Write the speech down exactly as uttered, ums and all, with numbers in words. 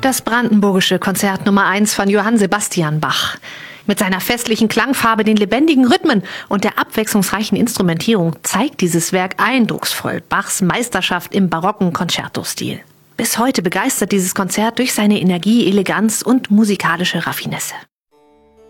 Das brandenburgische Konzert Nummer eins von Johann Sebastian Bach. Mit seiner festlichen Klangfarbe, den lebendigen Rhythmen und der abwechslungsreichen Instrumentierung zeigt dieses Werk eindrucksvoll Bachs Meisterschaft im barocken Concerto-Stil. Bis heute begeistert dieses Konzert durch seine Energie, Eleganz und musikalische Raffinesse.